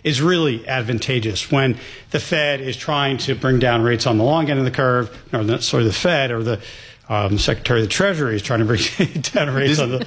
is really advantageous when the Fed is trying to bring down rates on the long end of the curve, or the Fed or the Secretary of the Treasury is trying to bring down rates on the.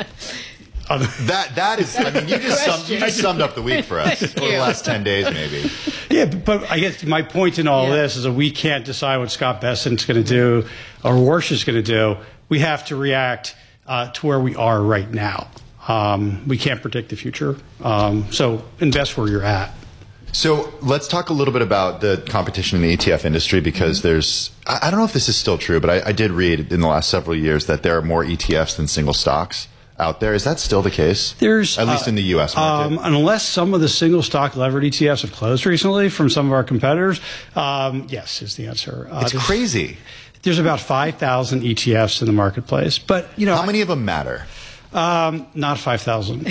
That is, I mean, you just summed up the week for us, or the last 10 days maybe. Yeah, but I guess my point in all this is that we can't decide what Scott Bessent's going to do or Warsh is going to do. We have to react to where we are right now. We can't predict the future, so invest where you're at. So let's talk a little bit about the competition in the ETF industry, because there's, I don't know if this is still true, but I did read in the last several years that there are more ETFs than single stocks out there. Is that still the case? There's at least in the U.S. market. Unless some of the single stock levered ETFs have closed recently from some of our competitors, yes is the answer. It's crazy. There's about 5,000 ETFs in the marketplace, but how many of them matter? Not 5,000.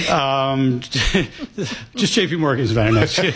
Just JP Morgan's better next year.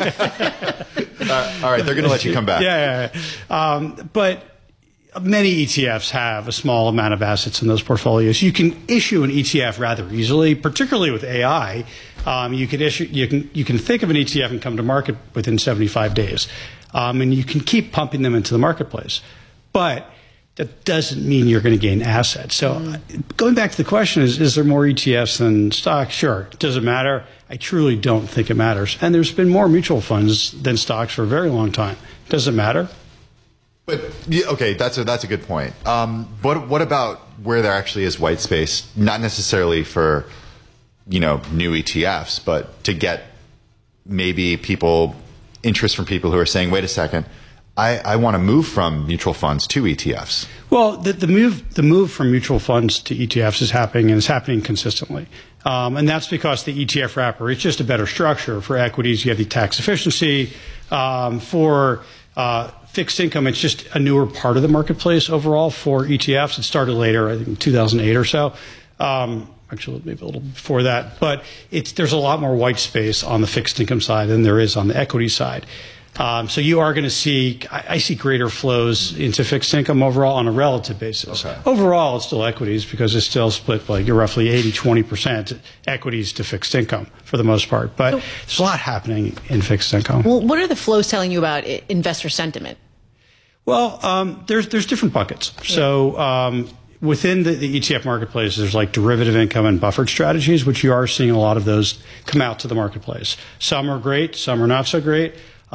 All right, they're going to let you come back. Yeah. But many ETFs have a small amount of assets in those portfolios. You can issue an ETF rather easily, particularly with AI. You can think of an ETF and come to market within 75 days, and you can keep pumping them into the marketplace. But that doesn't mean you're going to gain assets. So going back to the question, is there more ETFs than stocks? Sure. Does it matter? I truly don't think it matters. And there's been more mutual funds than stocks for a very long time. Does it matter? But okay, that's a good point. What about where there actually is white space? Not necessarily for new ETFs, but to get maybe interest from people who are saying, wait a second, I want to move from mutual funds to ETFs. Well, the move from mutual funds to ETFs is happening, and it's happening consistently. And that's because the ETF wrapper is just a better structure. For equities, you have the tax efficiency. For fixed income, it's just a newer part of the marketplace overall for ETFs. It started later, I think 2008 or so. Actually, maybe a little before that. But there's a lot more white space on the fixed income side than there is on the equity side. So you are going to see, I see greater flows into fixed income overall on a relative basis. Okay. Overall, it's still equities because it's still split like you're roughly 80-20% equities to fixed income for the most part. But there's a lot happening in fixed income. Well, what are the flows telling you about investor sentiment? Well, there's different buckets. So within the ETF marketplace, there's like derivative income and buffered strategies, which you are seeing a lot of those come out to the marketplace. Some are great, some are not so great.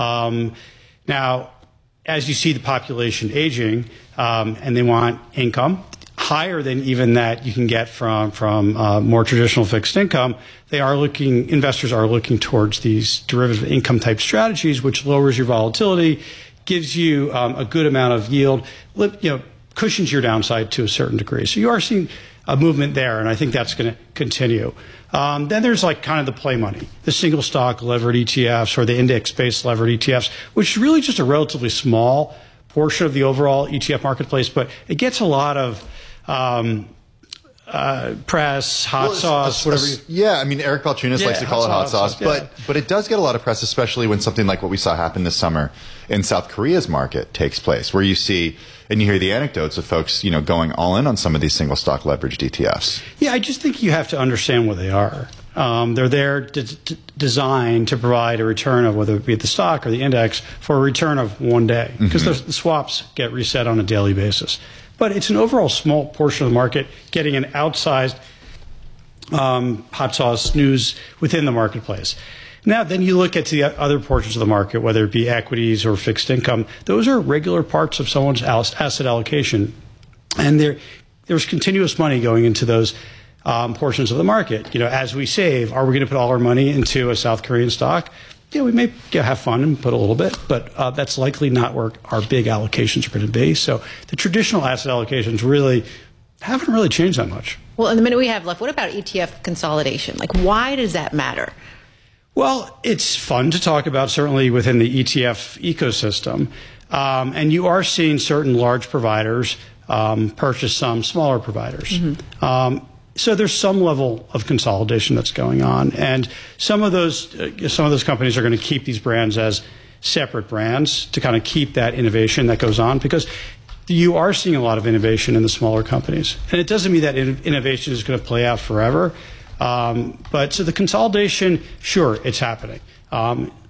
Now, as you see the population aging, and they want income higher than even that you can get from more traditional fixed income, investors are looking towards these derivative income type strategies, which lowers your volatility, gives you a good amount of yield, cushions your downside to a certain degree. So you are seeing a movement there, and I think that's going to continue. Then there's like kind of the play money, the single stock levered ETFs or the index-based levered ETFs, which is really just a relatively small portion of the overall ETF marketplace, but it gets a lot of press, hot sauce, whatever. Yeah, I mean, Eric Balchunas likes to call it hot sauce, yeah. but it does get a lot of press, especially when something like what we saw happen this summer in South Korea's market takes place, where you see and you hear the anecdotes of folks, going all in on some of these single stock leveraged ETFs. Yeah, I just think you have to understand what they are. They're there designed to provide a return of whether it be the stock or the index for a return of one day, because the swaps get reset on a daily basis. But it's an overall small portion of the market getting an outsized hot sauce news within the marketplace. Now, then you look at the other portions of the market, whether it be equities or fixed income. Those are regular parts of someone's asset allocation. And there's continuous money going into those portions of the market. As we save, are we going to put all our money into a South Korean stock? Yeah, we may have fun and put a little bit, but that's likely not where our big allocations are going to be. So the traditional asset allocations haven't really changed that much. Well, in the minute we have left, what about ETF consolidation? Why does that matter? Well, it's fun to talk about, certainly within the ETF ecosystem. And you are seeing certain large providers purchase some smaller providers. So there's some level of consolidation that's going on. And some of those companies are going to keep these brands as separate brands to kind of keep that innovation that goes on, because you are seeing a lot of innovation in the smaller companies. And it doesn't mean that innovation is going to play out forever. But so the consolidation, sure, it's happening.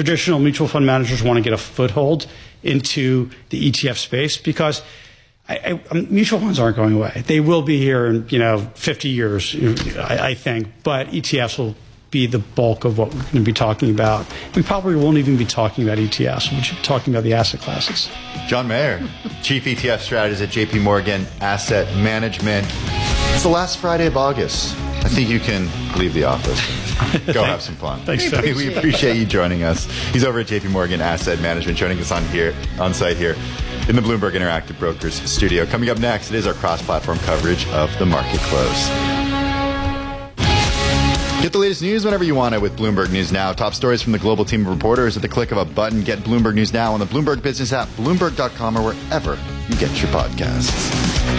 traditional mutual fund managers want to get a foothold into the ETF space because mutual funds aren't going away. They will be here in 50 years, I think, but ETFs will be the bulk of what we're going to be talking about. We probably won't even be talking about ETFs. We'll be talking about the asset classes. John Mayer, Chief ETF Strategist at JP Morgan Asset Management. It's the last Friday of August. I think you can leave the office. Go have some fun. Thanks, We appreciate you joining us. He's over at JP Morgan Asset Management, joining us on site here in the Bloomberg Interactive Brokers studio. Coming up next, it is our cross-platform coverage of the market close. Get the latest news whenever you want it with Bloomberg News Now. Top stories from the global team of reporters at the click of a button. Get Bloomberg News Now on the Bloomberg Business app, Bloomberg.com, or wherever you get your podcasts.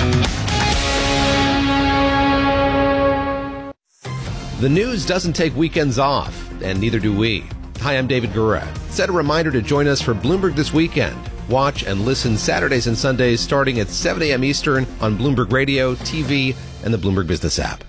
The news doesn't take weekends off, and neither do we. Hi, I'm David Gura. Set a reminder to join us for Bloomberg This Weekend. Watch and listen Saturdays and Sundays starting at 7 a.m. Eastern on Bloomberg Radio, TV, and the Bloomberg Business app.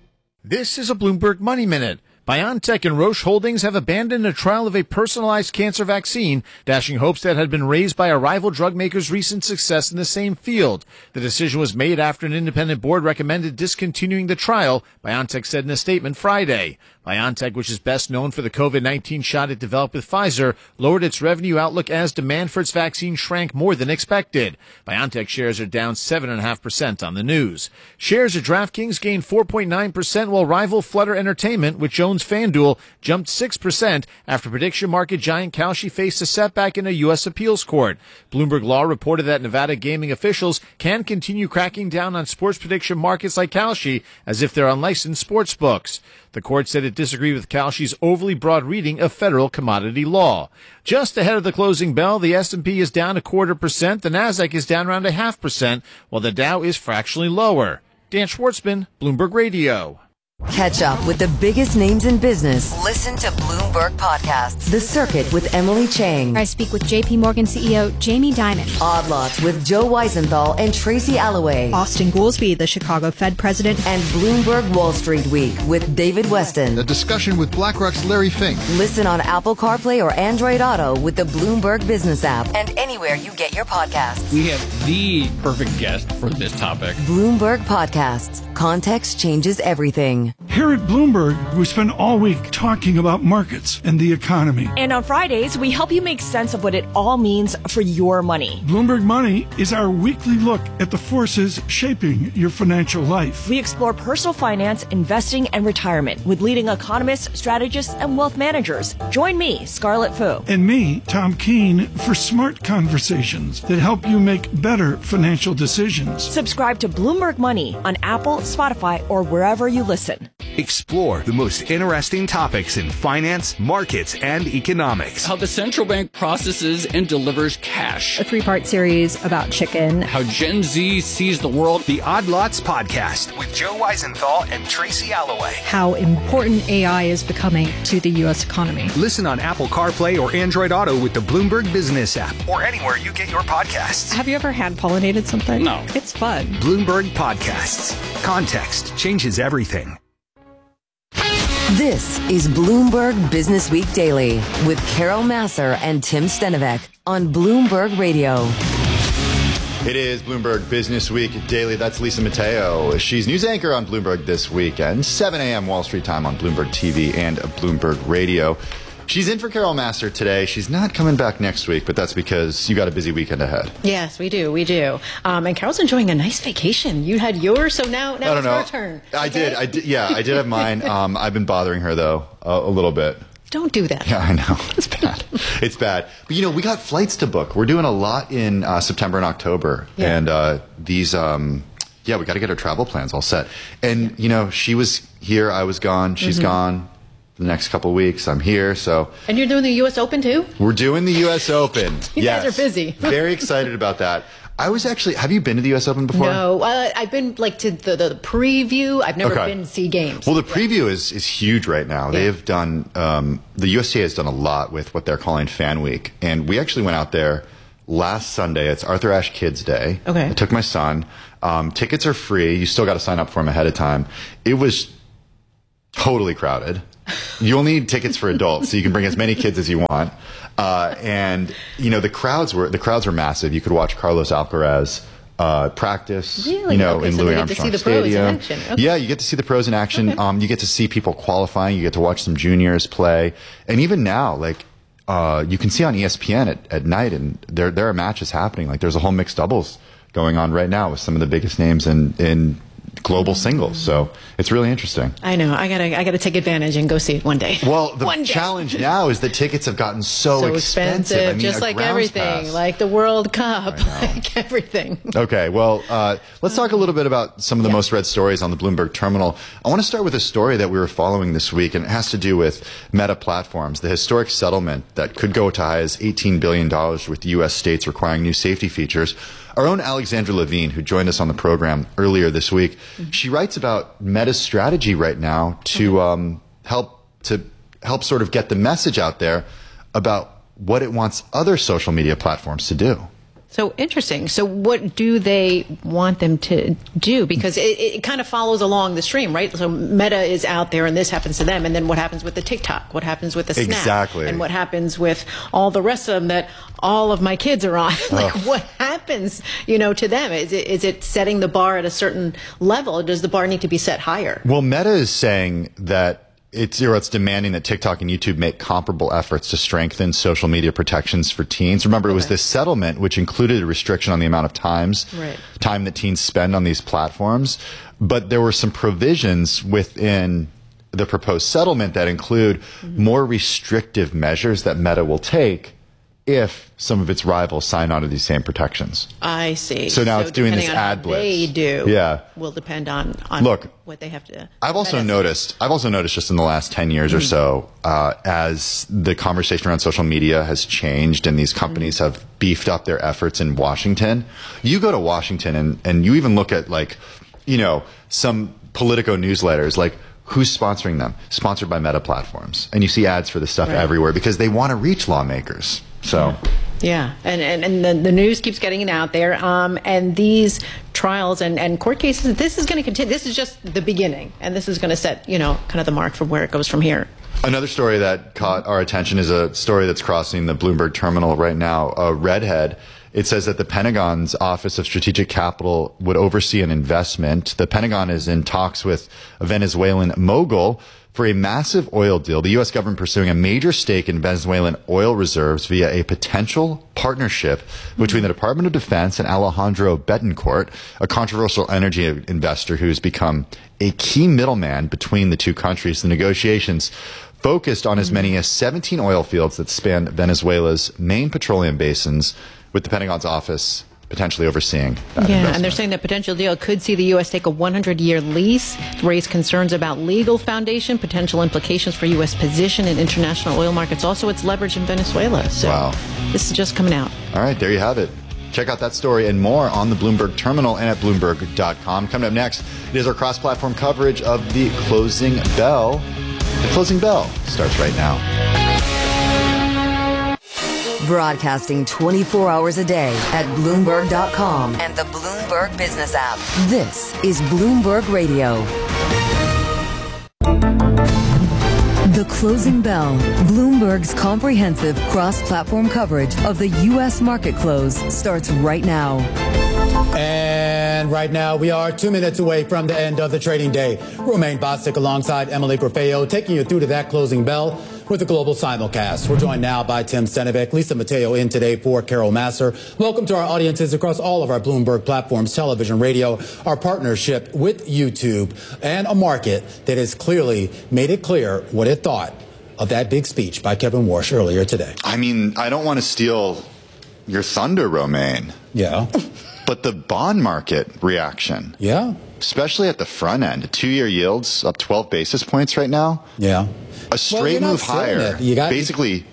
This is a Bloomberg Money Minute. BioNTech and Roche Holdings have abandoned a trial of a personalized cancer vaccine, dashing hopes that had been raised by a rival drug maker's recent success in the same field. The decision was made after an independent board recommended discontinuing the trial, BioNTech said in a statement Friday. BioNTech, which is best known for the COVID-19 shot it developed with Pfizer, lowered its revenue outlook as demand for its vaccine shrank more than expected. BioNTech shares are down 7.5% on the news. Shares at DraftKings gained 4.9%, while rival Flutter Entertainment, which owns FanDuel, jumped 6% after prediction market giant Kalshi faced a setback in a U.S. appeals court. Bloomberg Law reported that Nevada gaming officials can continue cracking down on sports prediction markets like Kalshi as if they're unlicensed sports books. The court said it disagreed with Kalshi's overly broad reading of federal commodity law. Just ahead of the closing bell, the S&P is down 0.25%, the Nasdaq is down around 0.5%, while the Dow is fractionally lower. Dan Schwartzman, Bloomberg Radio. Catch up with the biggest names in business. Listen to Bloomberg Podcasts. The Circuit with Emily Chang. I speak with JP Morgan CEO Jamie Dimon. Odd Lots with Joe Weisenthal and Tracy Alloway. Austin Goolsbee, the Chicago Fed president. And Bloomberg Wall Street Week with David Weston. A discussion with BlackRock's Larry Fink. Listen on Apple CarPlay or Android Auto with the Bloomberg Business app and anywhere you get your podcasts. We have the perfect guest for this topic. Bloomberg Podcasts. Context changes everything. Here at Bloomberg, we spend all week talking about markets and the economy. And on Fridays, we help you make sense of what it all means for your money. Bloomberg Money is our weekly look at the forces shaping your financial life. We explore personal finance, investing, and retirement with leading economists, strategists, and wealth managers. Join me, Scarlett Fu. And me, Tom Keene, for smart conversations that help you make better financial decisions. Subscribe to Bloomberg Money on Apple, Spotify, or wherever you listen. Explore the most interesting topics in finance, markets, and economics. How the central bank processes and delivers cash. A 3-part series about chicken. How Gen Z sees the world. The Odd Lots Podcast with Joe Weisenthal and Tracy Alloway. How important AI is becoming to the U.S. economy. Listen on Apple CarPlay or Android Auto with the Bloomberg Business app or anywhere you get your podcasts. Have you ever hand-pollinated something? No. It's fun. Bloomberg Podcasts. Context changes everything. This is Bloomberg Business Week Daily with Carol Massar and Tim Stenovec on Bloomberg Radio. It is Bloomberg Business Week Daily. That's Lisa Mateo. She's news anchor on Bloomberg this weekend, 7 a.m. Wall Street time on Bloomberg TV and Bloomberg Radio. She's in for Carol Massar today. She's not coming back next week, but that's because you got a busy weekend ahead. Yes, we do. We do. And Carol's enjoying a nice vacation. You had yours, so now it's her turn. I did. Yeah, I did have mine. I've been bothering her, though, a little bit. Don't do that. Yeah, I know. It's bad. It's bad. But, we got flights to book. We're doing a lot in September and October. Yeah. And these, we got to get our travel plans all set. And, she was here. I was gone. She's gone. The next couple of weeks, I'm here, so... And you're doing the U.S. Open, too? We're doing the U.S. Open. You guys are busy. Very excited about that. I was actually... Have you been to the U.S. Open before? No. I've been, to the preview. I've never been to see games. Well, the preview is huge right now. Yeah. They have done... the USTA has done a lot with what they're calling Fan Week. And we actually went out there last Sunday. It's Arthur Ashe Kids Day. Okay. I took my son. Tickets are free. You still got to sign up for them ahead of time. It was totally crowded. You'll need tickets for adults, so you can bring as many kids as you want. And the crowds were massive. You could watch Carlos Alcaraz practice, really? In Louis Armstrong Stadium. Okay. Yeah, you get to see the pros in action. Okay. You get to see people qualifying. You get to watch some juniors play. And even now, you can see on ESPN at night, and there are matches happening. Like, there's a whole mixed doubles going on right now with some of the biggest names in global singles. So it's really interesting. I know. I gotta take advantage and go see it one day. Well, the challenge now is that tickets have gotten so expensive. I mean, just like everything, like the World Cup, like everything. Okay, well, let's talk a little bit about some of the most read stories on the Bloomberg Terminal. I want to start with a story that we were following this week, and it has to do with Meta Platforms, the historic settlement that could go to high as $18 billion with U.S. states requiring new safety features. Our own Alexandra Levine, who joined us on the program earlier this week, she writes about Meta's strategy right now to help sort of get the message out there about what it wants other social media platforms to do. So interesting. So what do they want them to do? Because it kind of follows along the stream, right? So Meta is out there and this happens to them. And then what happens with the TikTok? What happens with the Snap? Exactly. And what happens with all the rest of them that all of my kids are on? Like, what happens, to them? Is it setting the bar at a certain level? Or does the bar need to be set higher? Well, Meta is saying that it's demanding that TikTok and YouTube make comparable efforts to strengthen social media protections for teens. Remember, it was this settlement which included a restriction on the amount of time that teens spend on these platforms. But there were some provisions within the proposed settlement that include more restrictive measures that Meta will take if some of its rivals sign on to these same protections. I see. So now it's doing this ad blitz. They do. Will depend on what they have to. I've also noticed just in the last 10 years or so, as the conversation around social media has changed and these companies have beefed up their efforts in Washington. You go to Washington and you even look at some Politico newsletters, like, who's sponsoring them? Sponsored by Meta Platforms. And you see ads for this stuff everywhere because they want to reach lawmakers. So, yeah. And the news keeps getting it out there. And these trials and court cases, this is going to continue. This is just the beginning. And this is going to set, kind of the mark for where it goes from here. Another story that caught our attention is a story that's crossing the Bloomberg Terminal right now. Redhead. It says that the Pentagon's Office of Strategic Capital would oversee an investment. The Pentagon is in talks with a Venezuelan mogul for a massive oil deal. The U.S. government pursuing a major stake in Venezuelan oil reserves via a potential partnership between the Department of Defense and Alejandro Betancourt, a controversial energy investor who's become a key middleman between the two countries. The negotiations focused on as many as 17 oil fields that span Venezuela's main petroleum basins, with the Pentagon's office potentially overseeing that investment. And they're saying that potential deal could see the U.S. take a 100-year lease, raise concerns about legal foundation, potential implications for U.S. position in international oil markets, also its leverage in Venezuela. So this is just coming out. All right, there you have it. Check out that story and more on the Bloomberg Terminal and at Bloomberg.com. Coming up next, it is our cross-platform coverage of the Closing Bell. The Closing Bell starts right now. Broadcasting 24 hours a day at Bloomberg.com and the Bloomberg Business app. This is Bloomberg Radio. The Closing Bell, Bloomberg's comprehensive cross-platform coverage of the U.S. market close, starts right now. And right now, we are 2 minutes away from the end of the trading day. Romaine Bostick alongside Emily Grafeo taking you through to that closing bell with the global simulcast. We're joined now by Tim Stenovic, Lisa Mateo in today for Carol Masser. Welcome to our audiences across all of our Bloomberg platforms, television, radio, our partnership with YouTube, and a market that has clearly made it clear what it thought of that big speech by Kevin Warsh earlier today. I mean, I don't want to steal your thunder, Romaine. Yeah. But the bond market reaction. Yeah. Especially at the front end. 2-year yields up 12 basis points right now. Yeah. A straight move higher. Basically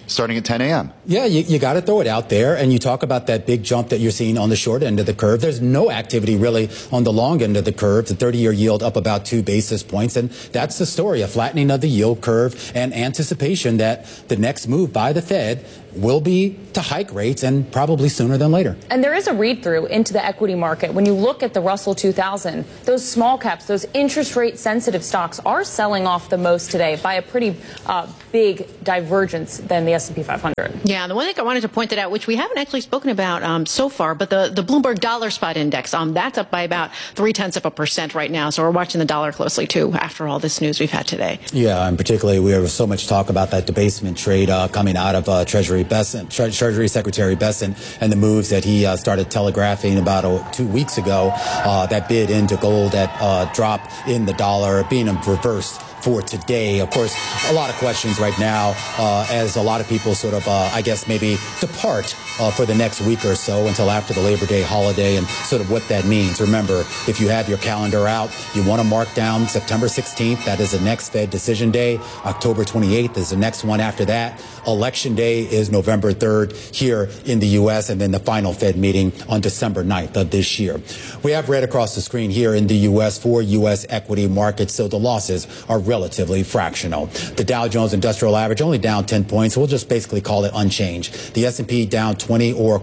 starting at 10 a.m. Yeah, you got to throw it out there. And you talk about that big jump that you're seeing on the short end of the curve. There's no activity really on the long end of the curve. The 30-year yield up about 2 basis points. And that's the story, a flattening of the yield curve and anticipation that the next move by the Fed will be to hike rates, and probably sooner than later. And there is a read-through into the equity market. When you look at the Russell 2000, those small caps, those interest rate sensitive stocks are selling off the most today by a pretty big divergence than the S&P 500. Yeah, the one thing I wanted to point it out, which we haven't actually spoken about so far, but the Bloomberg Dollar Spot Index, that's up by about 0.3% right now. So we're watching the dollar closely, too, after all this news we've had today. Yeah, and particularly we have so much talk about that debasement trade coming out of Treasury Secretary Bessent and the moves that he started telegraphing about 2 weeks ago, that bid into gold, that drop in the dollar being reversed for today. Of course, a lot of questions right now as a lot of people sort of, I guess, maybe depart for the next week or so until after the Labor Day holiday and sort of what that means. Remember, if you have your calendar out, you want to mark down September 16th. That is the next Fed decision day. October 28th is the next one after that. Election Day is November 3rd here in the U.S., and then the final Fed meeting on December 9th of this year. We have read across the screen here in the U.S. for U.S. equity markets, so the losses are relatively fractional. The Dow Jones Industrial Average only down 10 points. We'll just basically call it unchanged. The S&P down 20 or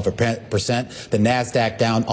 0.25%. The NASDAQ down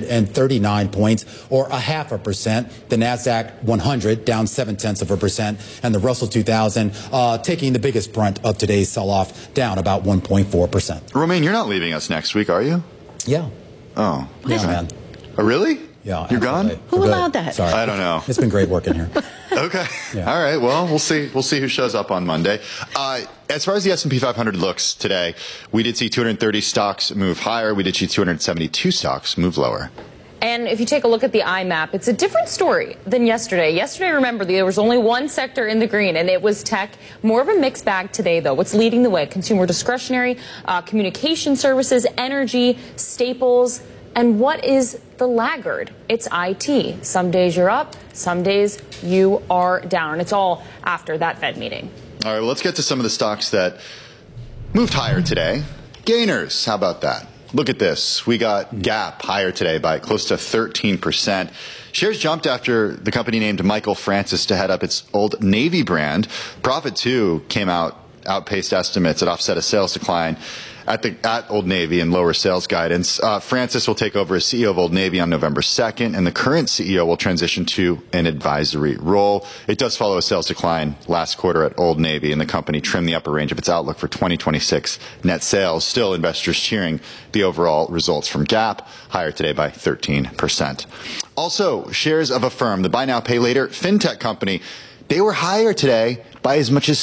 139 points or 0.5%. The NASDAQ 100 down 0.7%. And the Russell 2000 taking the biggest brunt of today's sell-off, down about 1.4%. Romaine, you're not leaving us next week, are you? Yeah. Oh. Yeah, man. Oh, really? Yeah. You're gone? Who allowed that? Sorry. I don't know. It's been great working here. Okay. Yeah. All right. Well, we'll see. We'll see who shows up on Monday. As far as the S&P 500 looks today, we did see 230 stocks move higher. We did see 272 stocks move lower. And if you take a look at the IMAP, it's a different story than yesterday. Yesterday, remember, there was only one sector in the green, and it was tech. More of a mixed bag today, though. What's leading the way? Consumer discretionary, communication services, energy, staples. And what is the laggard? It's IT. Some days you're up, some days you are down. And it's all after that Fed meeting. All right, well, let's get to some of the stocks that moved higher today. Gainers, how about that? Look at this. We got Gap higher today by close to 13%. Shares jumped after the company named Michael Francis to head up its Old Navy brand. Profit, too, came out, outpaced estimates. It offset a sales decline at Old Navy and lower sales guidance. Francis will take over as CEO of Old Navy on November 2nd, and the current CEO will transition to an advisory role. It does follow a sales decline last quarter at Old Navy, and the company trimmed the upper range of its outlook for 2026 net sales. Still, investors cheering the overall results from Gap, higher today by 13%. Also, shares of Affirm, the buy now, pay later fintech company, they were higher today by as much as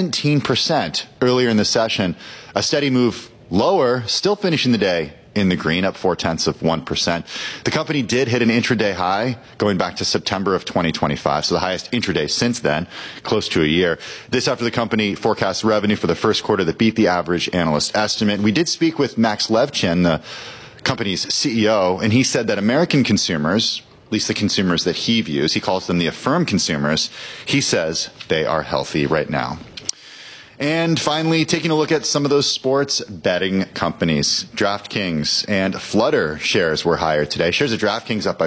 17% earlier in the session. A steady move lower, still finishing the day in the green, up 0.4%. The company did hit an intraday high going back to September of 2025, so the highest intraday since then, close to a year. This after the company forecasts revenue for the first quarter that beat the average analyst estimate. We did speak with Max Levchin, the company's CEO, and he said that American consumers, at least the consumers that he views, he calls them the Affirm consumers, he says they are healthy right now. And finally, taking a look at some of those sports betting companies. DraftKings and Flutter shares were higher today. Shares of DraftKings up by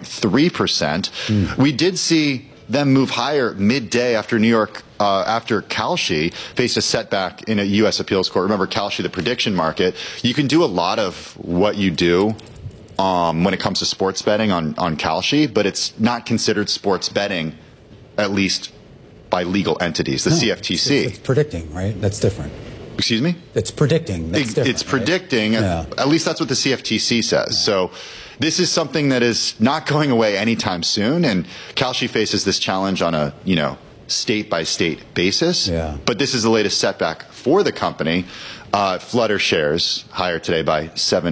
4.3%. We did see them move higher midday after New York, after Kalshi faced a setback in a U.S. appeals court. Remember, Kalshi, the prediction market, you can do a lot of what you do when it comes to sports betting on Kalshi, but it's not considered sports betting, at least by legal entities, the CFTC. It's predicting, right? That's different. Excuse me? It's predicting. That's different, it's predicting. Right? Yeah. At least that's what the CFTC says. Yeah. So this is something that is not going away anytime soon. And Kalshi faces this challenge on a, state-by-state basis. Yeah. But this is the latest setback for the company. Flutter shares higher today by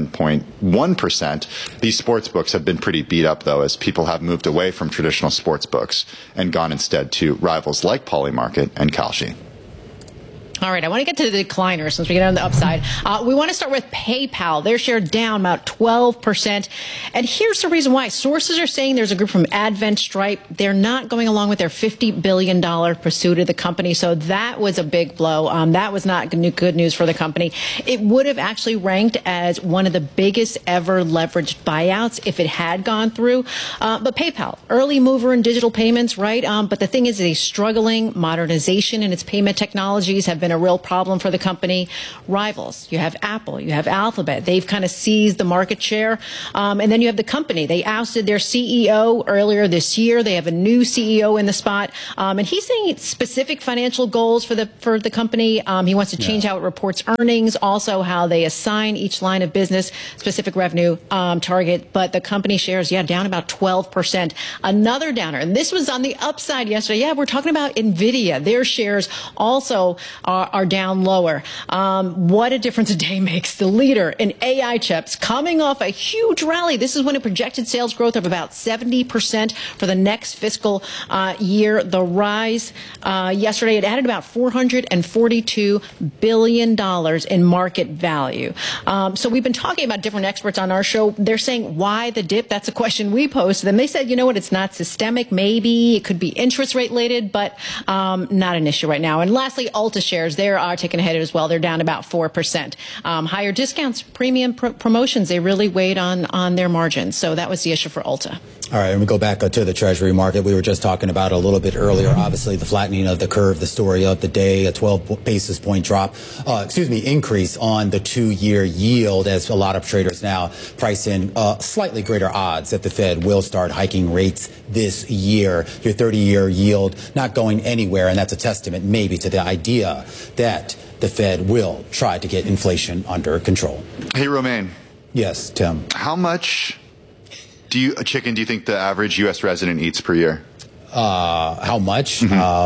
7.1%. These sports books have been pretty beat up, though, as people have moved away from traditional sports books and gone instead to rivals like Polymarket and Kalshi. All right, I want to get to the decliners since we get on the upside. We want to start with PayPal. Their share down about 12%. And here's the reason why. Sources are saying there's a group from Advent, Stripe. They're not going along with their $50 billion pursuit of the company. So that was a big blow. That was not good news for the company. It would have actually ranked as one of the biggest ever leveraged buyouts if it had gone through. But PayPal, early mover in digital payments, right? But the thing is, a struggling modernization in its payment technologies have been a real problem for the company. Rivals, you have Apple, you have Alphabet. They've kind of seized the market share. And then you have the company. They ousted their CEO earlier this year. They have a new CEO in the spot. And he's saying specific financial goals for the company. He wants to change how it reports earnings, also how they assign each line of business specific revenue target. But the company shares, down about 12%. Another downer, and this was on the upside yesterday. Yeah, we're talking about NVIDIA. Their shares also are down lower. What a difference a day makes. The leader in AI chips coming off a huge rally. This is when it projected sales growth of about 70% for the next fiscal year. The rise yesterday, it added about $442 billion in market value. So we've been talking about different experts on our show. They're saying, why the dip? That's a question we posed to them. They said, you know what, it's not systemic. Maybe it could be interest rate related, but not an issue right now. And lastly, Ulta shares, they are taking a hit as well. They're down about 4%. Higher discounts, premium promotions, they really weighed on their margins. So that was the issue for Ulta. All right, and we go back to the Treasury market. We were just talking about it a little bit earlier. Obviously, the flattening of the curve, the story of the day, a 12 basis point increase on the 2-year yield, as a lot of traders now price in slightly greater odds that the Fed will start hiking rates this year. Your 30-year yield not going anywhere, and that's a testament maybe to the idea that the Fed will try to get inflation under control. Hey, Romain. Yes, Tim. How much chicken do you think the average U.S. resident eats per year? How much?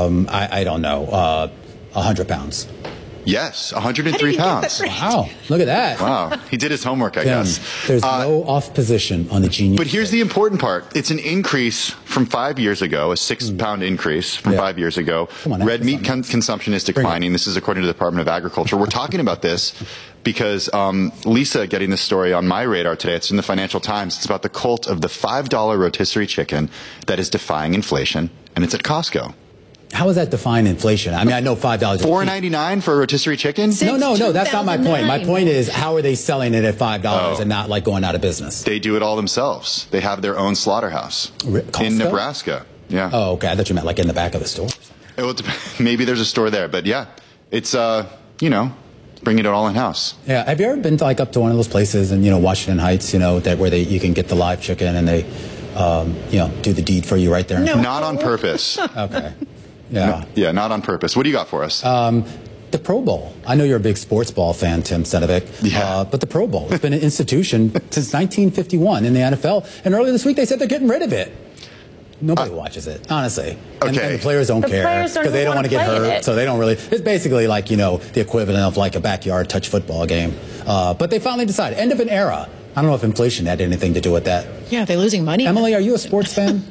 I don't know. 100 pounds. Yes, 103 pounds. Wow, look at that. Wow, he did his homework, I guess. There's no off position on the Genius. But here's the important part. It's an increase from 5 years ago, a 6-pound increase from 5 years ago. Red meat consumption is declining. This is according to the Department of Agriculture. We're talking about this because Lisa getting this story on my radar today. It's in the Financial Times. It's about the cult of the $5 rotisserie chicken that is defying inflation, and it's at Costco. How is that define inflation? I mean, I know $5. $4.99 for a rotisserie chicken? No. That's not my point. My point is, how are they selling it at $5 and not like going out of business? They do it all themselves. They have their own slaughterhouse in Nebraska. Yeah. Oh, okay. I thought you meant like in the back of the store. Maybe there's a store there, but yeah, it's bringing it all in house. Yeah. Have you ever been to, like, up to one of those places in Washington Heights, where you can get the live chicken and they do the deed for you right there? No, not on purpose. Okay. Yeah. Yeah, not on purpose. What do you got for us? The Pro Bowl. I know you're a big sports ball fan, Tim Stenovic. Yeah. But the Pro Bowl, it's been an institution since 1951 in the NFL. And earlier this week, they said they're getting rid of it. Nobody watches it, honestly. Okay. And the players don't care because they don't want to get hurt. So they don't really. It's basically like, the equivalent of like a backyard touch football game. But they finally decided. End of an era. I don't know if inflation had anything to do with that. Yeah, they're losing money. Emily, are you a sports fan?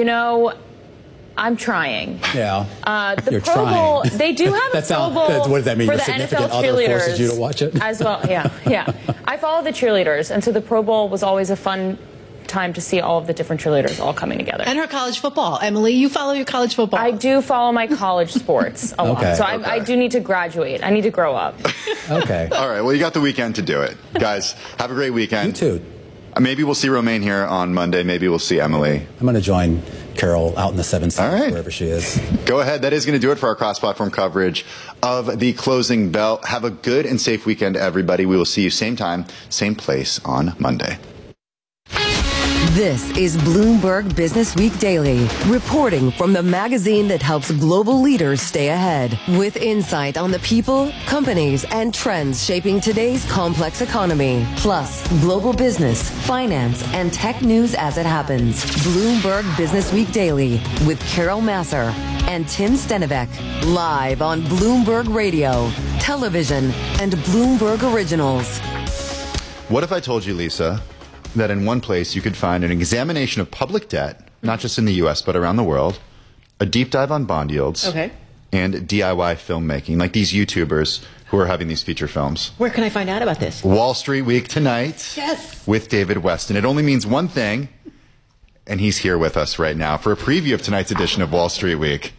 I'm trying. Yeah. The Pro Bowl, they do have a Pro Bowl what does that mean? for Your the significant NFL other cheerleaders forces you to watch it? as well. Yeah. I follow the cheerleaders, and so the Pro Bowl was always a fun time to see all of the different cheerleaders all coming together. And her college football. Emily, you follow your college football. I do follow my college sports a lot. So I do need to graduate. I need to grow up. Okay. All right. Well, you got the weekend to do it. Guys, have a great weekend. You too. Maybe we'll see Romain here on Monday. Maybe we'll see Emily. I'm going to join Carol out in the 7 Seas, wherever she is. Go ahead. That is going to do it for our cross-platform coverage of the closing bell. Have a good and safe weekend, everybody. We will see you same time, same place on Monday. This is Bloomberg Business Week Daily, reporting from the magazine that helps global leaders stay ahead, with insight on the people, companies, and trends shaping today's complex economy, plus global business, finance, and tech news as it happens. Bloomberg Business Week Daily with Carol Massar and Tim Stenovic, live on Bloomberg Radio, television, and Bloomberg Originals. What if I told you, Lisa, that in one place you could find an examination of public debt, not just in the U.S., but around the world, a deep dive on bond yields, and DIY filmmaking, like these YouTubers who are having these feature films. Where can I find out about this? Wall Street Week tonight. Yes. With David Westin. It only means one thing, and he's here with us right now for a preview of tonight's edition of Wall Street Week.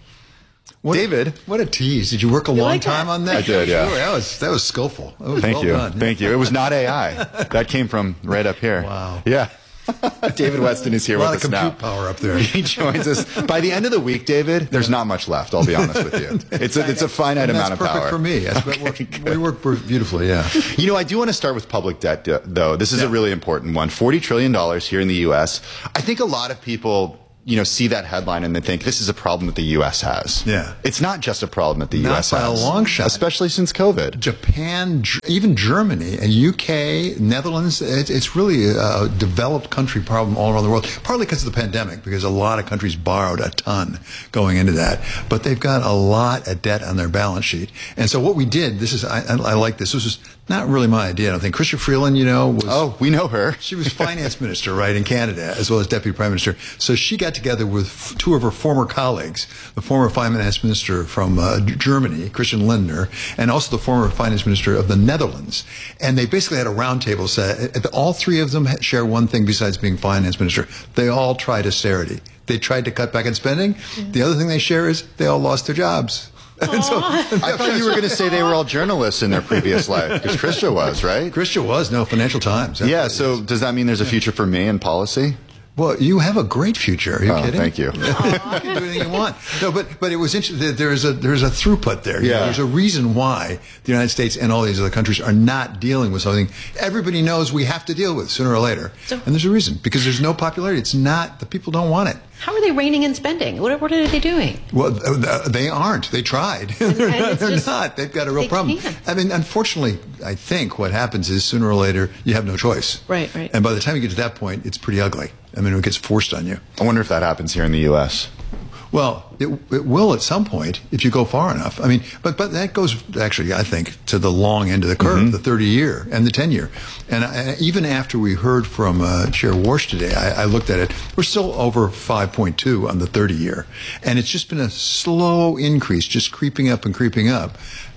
David. What a tease. Did you work a long time on that? I did, yeah. That was skillful. That was Thank well you. done. Thank you. It was not AI. That came from right up here. Wow. Yeah. David Westin is here with us now. A lot of compute power up there. He joins us. By the end of the week, David, there's not much left, I'll be honest with you. It's a finite amount of power. That's perfect for me. We work beautifully, yeah. You know, I do want to start with public debt, though. This is a really important one. $40 trillion here in the U.S. I think a lot of people, see that headline and they think this is a problem that the U.S. has. Yeah. It's not just a problem that the U.S. has. Not by a long shot. Especially since COVID. Japan, even Germany, and UK, Netherlands, it's really a developed country problem all around the world. Partly because of the pandemic, because a lot of countries borrowed a ton going into that. But they've got a lot of debt on their balance sheet. And so what we did, I like this. This was not really my idea. I don't think Chrystia Freeland, was... Oh, we know her. She was finance minister, right, in Canada, as well as deputy prime minister. So she got together with two of her former colleagues, the former finance minister from Germany, Christian Lindner, and also the former finance minister of the Netherlands. And they basically had a roundtable. All three of them share one thing besides being finance minister. They all tried austerity. They tried to cut back on spending. The other thing they share is they all lost their jobs. And so, I thought you were going to say they were all journalists in their previous life, because Chrystia was, right? Chrystia was, no, Financial Times. Yeah, so does that mean there's a future for me in policy? Well, you have a great future. Are you kidding? Thank you. You can do anything you want. No, but it was interesting. There's a throughput there. Yeah. There's a reason why the United States and all these other countries are not dealing with something everybody knows we have to deal with sooner or later. And there's a reason, because there's no popularity. It's not, the people don't want it. How are they reining in spending? What are they doing? Well, they aren't. They tried. They're not. They've got a real problem. Can't. I mean, unfortunately, I think what happens is sooner or later you have no choice. Right. And by the time you get to that point, it's pretty ugly. I mean, it gets forced on you. I wonder if that happens here in the U.S. Well, it will at some point if you go far enough. I mean, but that goes actually, I think, to the long end of the curve, the 30-year and the 10-year. And even after we heard from Chair Warsh today, I looked at it. We're still over 5.2 on the 30-year, and it's just been a slow increase, just creeping up and creeping up.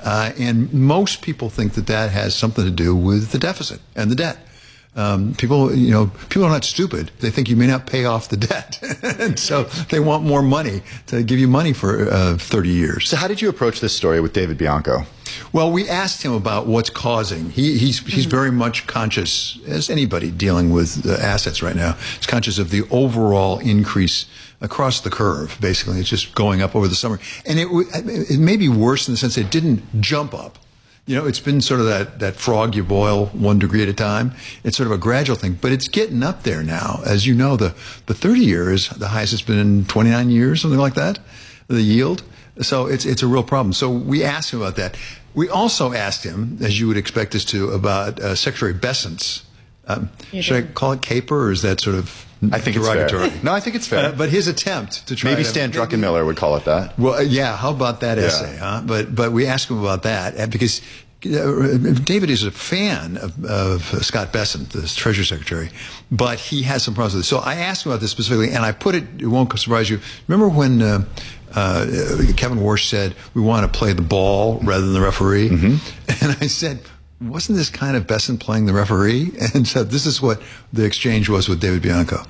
And most people think that has something to do with the deficit and the debt. People are not stupid. They think you may not pay off the debt. And so they want more money to give you money for 30 years. So how did you approach this story with David Bianco? Well, we asked him about what's causing. He's very much conscious, as anybody dealing with assets right now, is conscious of the overall increase across the curve. Basically, it's just going up over the summer. And it may be worse in the sense that it didn't jump up. It's been sort of that frog you boil 1 degree at a time. It's sort of a gradual thing, but it's getting up there now. As you know, the 30-year is the highest it's been in 29 years, something like that, the yield. So it's a real problem. So we asked him about that. We also asked him, as you would expect us to, about Secretary Bessent's, should I call it caper, or is that sort of I think derogatory? It's fair. No, I think it's fair. But his attempt to try maybe Stan Druckenmiller would call it that. Well, yeah, how about that essay, huh? But we asked him about that because David is a fan of Scott Bessent, the Treasury Secretary, but he has some problems with it. So I asked him about this specifically, and I put it won't surprise you. Remember when Kevin Warsh said, we want to play the ball rather than the referee? Mm-hmm. And I said, wasn't this kind of Bessent playing the referee? And so this is what the exchange was with David Bianco.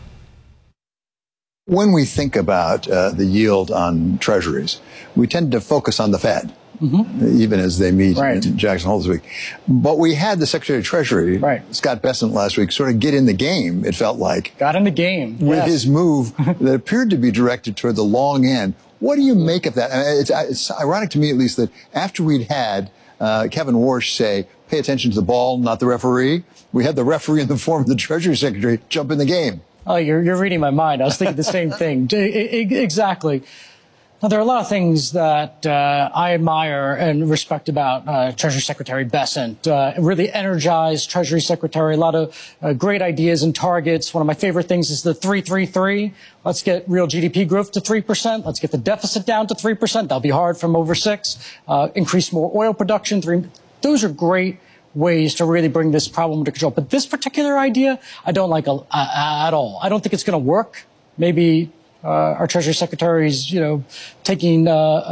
When we think about the yield on treasuries, we tend to focus on the Fed, even as they meet in Jackson Hole this week. But we had the Secretary of Treasury, Scott Bessent, last week, sort of get in the game, it felt like. Got in the game. With his move that appeared to be directed toward the long end. What do you make of that? I mean, it's ironic to me, at least, that after we'd had Kevin Warsh say, pay attention to the ball, not the referee, we had the referee in the form of the Treasury Secretary jump in the game. Oh, you're reading my mind. I was thinking the same thing. Exactly. Now, there are a lot of things that I admire and respect about Treasury Secretary Bessent. Really energized Treasury Secretary, a lot of great ideas and targets. One of my favorite things is the 3-3-3. Let's get real GDP growth to 3%. Let's get the deficit down to 3%. That'll be hard from over 6%. Increase more oil production. Those are great ways to really bring this problem under control. But this particular idea, I don't like at all. I don't think it's going to work. Maybe our Treasury Secretary's, taking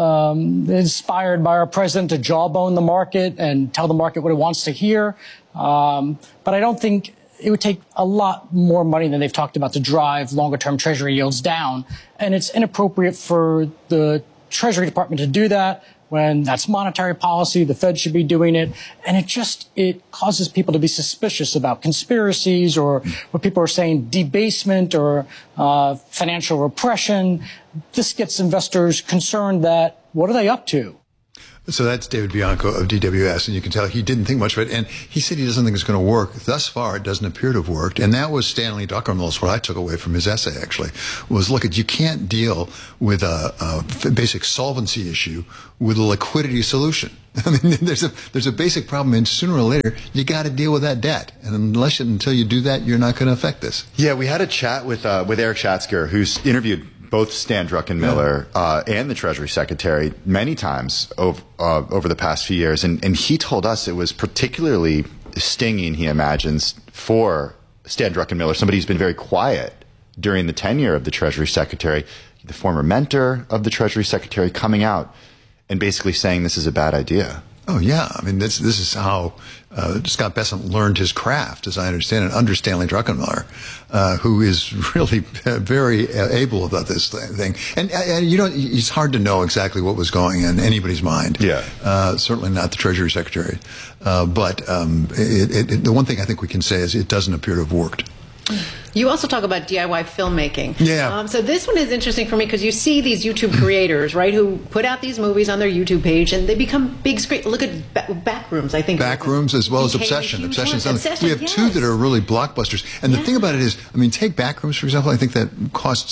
inspired by our president to jawbone the market and tell the market what it wants to hear. But I don't think it would take a lot more money than they've talked about to drive longer-term Treasury yields down. And it's inappropriate for the Treasury Department to do that when that's monetary policy. The Fed should be doing it. And it causes people to be suspicious about conspiracies or what people are saying, debasement or financial repression. This gets investors concerned that what are they up to? So that's David Bianco of DWS, and you can tell he didn't think much of it. And he said he doesn't think it's going to work. Thus far, it doesn't appear to have worked. And that was Stanley Druckenmiller's, what I took away from his essay, actually, was, look, you can't deal with a basic solvency issue with a liquidity solution. I mean, there's a basic problem, and sooner or later, you got to deal with that debt. And until you do that, you're not going to affect this. Yeah, we had a chat with Eric Schatzker, who's interviewed both Stan Druckenmiller and the Treasury Secretary many times over the past few years. And he told us it was particularly stinging, he imagines, for Stan Druckenmiller, somebody who's been very quiet during the tenure of the Treasury Secretary, the former mentor of the Treasury Secretary, coming out and basically saying this is a bad idea. Oh, yeah. I mean, this is how Scott Bessent learned his craft, as I understand it, under Stanley Druckenmiller, who is really very able about this thing. And it's hard to know exactly what was going in anybody's mind. Yeah. Certainly not the Treasury Secretary. But the one thing I think we can say is it doesn't appear to have worked. You also talk about DIY filmmaking. Yeah. So this one is interesting for me because you see these YouTube creators, right, who put out these movies on their YouTube page and they become big screen. Look at Backrooms, I think. Backrooms as well as Obsession. We have two that are really blockbusters. And the thing about it is, I mean, take Backrooms, for example. I think that cost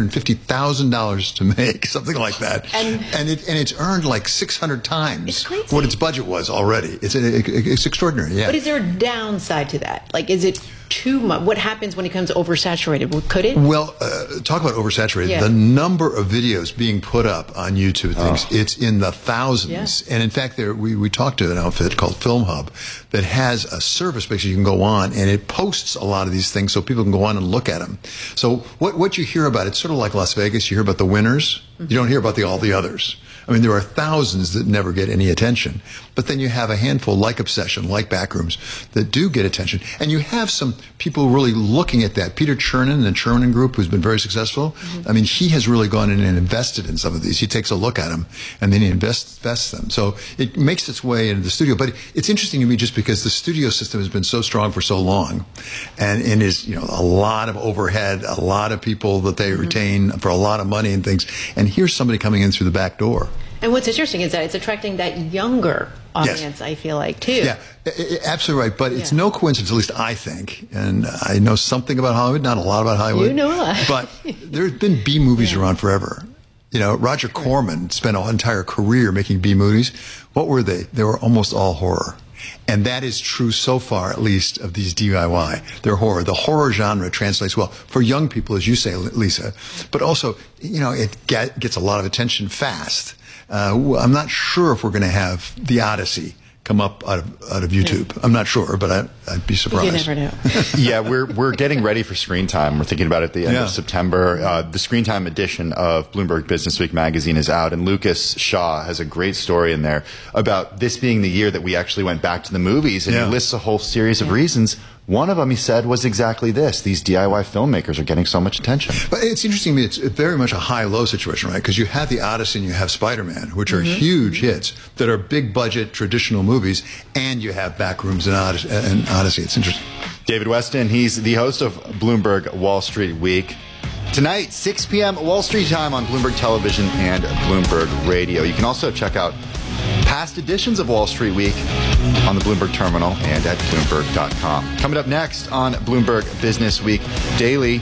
$650,000 to make, something like that. And it's earned like 600 times what its budget was already. It's extraordinary, yeah. But is there a downside to that? Like, is it too much? What happens when it becomes oversaturated? Could it? Well, talk about oversaturated. Yeah. The number of videos being put up on YouTube, it's in the thousands. Yeah. And in fact, we talked to an outfit called Film Hub that has a service basically you can go on, and it posts a lot of these things so people can go on and look at them. So what you hear about, it's sort of like Las Vegas. You hear about the winners. Mm-hmm. You don't hear about all the others. I mean, there are thousands that never get any attention. But then you have a handful like Obsession, like Backrooms, that do get attention. And you have some people really looking at that. Peter Chernin and the Chernin Group, who's been very successful. Mm-hmm. I mean, he has really gone in and invested in some of these. He takes a look at them, and then he invests them. So it makes its way into the studio. But it's interesting to me just because the studio system has been so strong for so long, and is a lot of overhead, a lot of people that they retain for a lot of money and things. And here's somebody coming in through the back door. And what's interesting is that it's attracting that younger audience, I feel like, too. Yeah, absolutely right. But it's no coincidence, at least I think, and I know something about Hollywood, not a lot about Hollywood. You know a lot. But there's been B movies around forever. Roger Corman spent an entire career making B movies. What were they? They were almost all horror. And that is true so far, at least, of these DIY. They're horror. The horror genre translates well for young people, as you say, Lisa. But also, it gets a lot of attention fast. I'm not sure if we're going to have The Odyssey come up out of YouTube. I'm not sure, but I'd be surprised. You never know. Yeah, we're getting ready for Screen Time. We're thinking about it at the end of September. The Screen Time edition of Bloomberg Businessweek magazine is out, and Lucas Shaw has a great story in there about this being the year that we actually went back to the movies, and he lists a whole series of reasons. One of them, he said, was exactly this. These DIY filmmakers are getting so much attention. But it's interesting to me. It's very much a high-low situation, right? Because you have The Odyssey and you have Spider-Man, which are huge hits that are big-budget, traditional movies, and you have Backrooms and Odyssey. It's interesting. David Weston, he's the host of Bloomberg Wall Street Week. Tonight, 6 p.m. Wall Street time on Bloomberg Television and Bloomberg Radio. You can also check out past editions of Wall Street Week on the Bloomberg Terminal and at Bloomberg.com. Coming up next on Bloomberg Business Week Daily,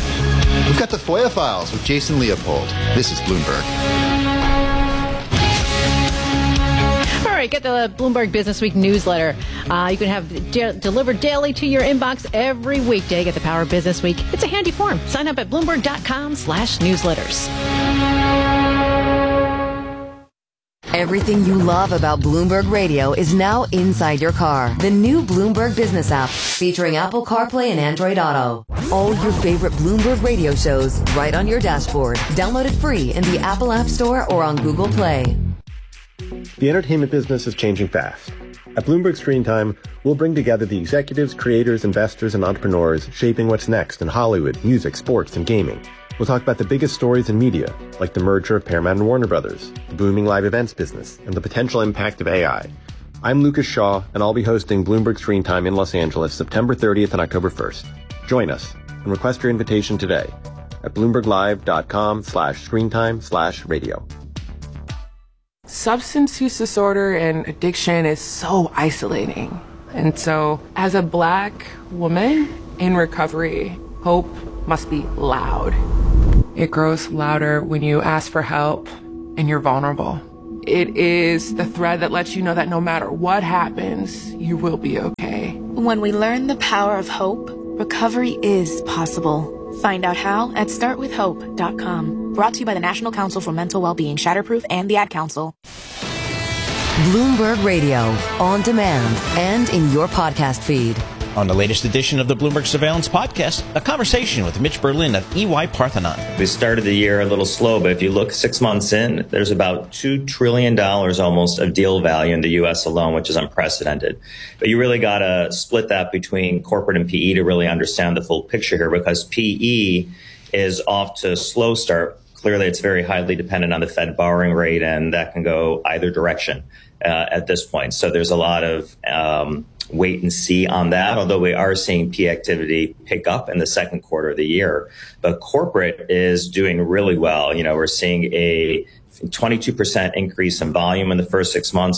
we've got the FOIA Files with Jason Leopold. This is Bloomberg. All right, get the Bloomberg Business Week newsletter. You can have delivered daily to your inbox every weekday. Get the Power of Business Week. It's a handy form. Sign up at Bloomberg.com/newsletters. Everything you love about Bloomberg Radio is now inside your car. The new Bloomberg Business app, featuring Apple CarPlay and Android Auto. All your favorite Bloomberg Radio shows right on your dashboard. Download it free in the Apple App Store or on Google Play. The entertainment business is changing fast. At Bloomberg Screen Time, we'll bring together the executives, creators, investors, and entrepreneurs shaping what's next in Hollywood, music, sports, and gaming. We'll talk about the biggest stories in media, like the merger of Paramount and Warner Brothers, the booming live events business, and the potential impact of AI. I'm Lucas Shaw, and I'll be hosting Bloomberg Screen Time in Los Angeles September 30th and October 1st. Join us and request your invitation today at bloomberglive.com/screentime/radio. Substance use disorder and addiction is so isolating. And so, as a Black woman in recovery, hope must be loud. It grows louder when you ask for help and you're vulnerable. It is the thread that lets you know that no matter what happens, you will be okay. When we learn the power of hope, recovery is possible. Find out how at startwithhope.com. Brought to you by the National Council for Mental Wellbeing, Shatterproof, and the Ad Council. Bloomberg Radio, on demand and in your podcast feed. On the latest edition of the Bloomberg Surveillance Podcast, a conversation with Mitch Berlin of EY Parthenon. We started the year a little slow, but if you look 6 months in, there's about $2 trillion almost of deal value in the U.S. alone, which is unprecedented. But you really got to split that between corporate and PE to really understand the full picture here, because PE is off to a slow start. Clearly, it's very highly dependent on the Fed borrowing rate, and that can go either direction at this point. So there's a lot of wait and see on that, although we are seeing PE activity pick up in the second quarter of the year. But corporate is doing really well. You know, we're seeing a 22% increase in volume in the first 6 months,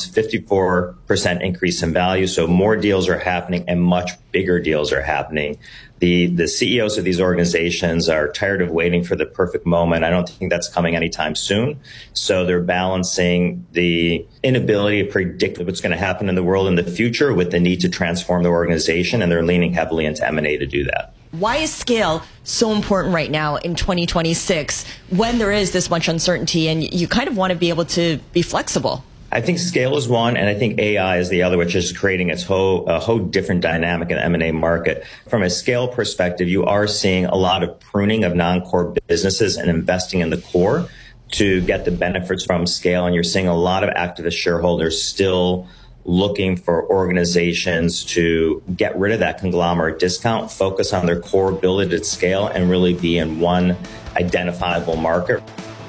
54% increase in value. So more deals are happening and much bigger deals are happening. The CEOs of these organizations are tired of waiting for the perfect moment. I don't think that's coming anytime soon. So they're balancing the inability to predict what's going to happen in the world in the future with the need to transform the organization, and they're leaning heavily into M&A to do that. Why is scale so important right now in 2026 when there is this much uncertainty and you kind of want to be able to be flexible? I think scale is one, and I think AI is the other, which is creating its whole different dynamic in the M&A market. From a scale perspective, you are seeing a lot of pruning of non-core businesses and investing in the core to get the benefits from scale. And you're seeing a lot of activist shareholders still looking for organizations to get rid of that conglomerate discount, focus on their core, build it at scale, and really be in one identifiable market.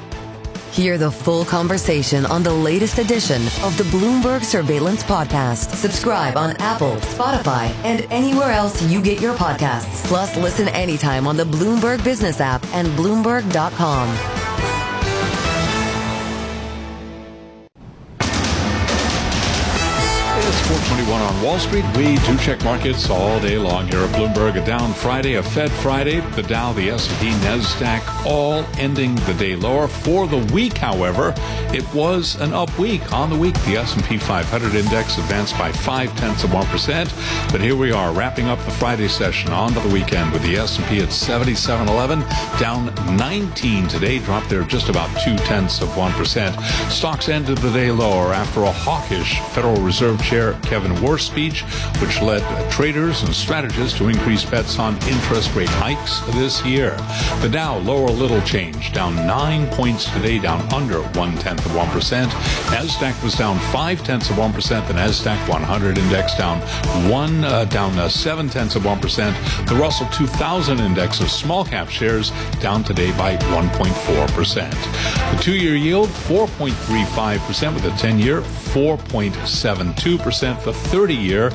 Hear the full conversation on the latest edition of the Bloomberg Surveillance Podcast. Subscribe on Apple, Spotify, and anywhere else you get your podcasts. Plus, listen anytime on the Bloomberg Business app and Bloomberg.com. It's 421 on Wall Street. We do check markets all day long here at Bloomberg. A down Friday, a Fed Friday. The Dow, the S&P, NASDAQ, all ending the day lower. For the week, however, it was an up week. On the week, the S&P 500 index advanced by 0.5%. But here we are, wrapping up the Friday session onto the weekend with the S&P at 7711, down 19 today, dropped there just about 0.2%. Stocks ended the day lower after a hawkish Federal Reserve Chair Kevin Warsh speech, which led traders and strategists to increase bets on interest rate hikes this year. The Dow lower little change, down 9 points today, down under 0.1%. Nasdaq was down 0.5%. The Nasdaq 100 index down 0.7%. The Russell 2000 index of small cap shares down today by 1.4%. The 2-year yield 4.35%, with the 10-year 4.72%. The 30-year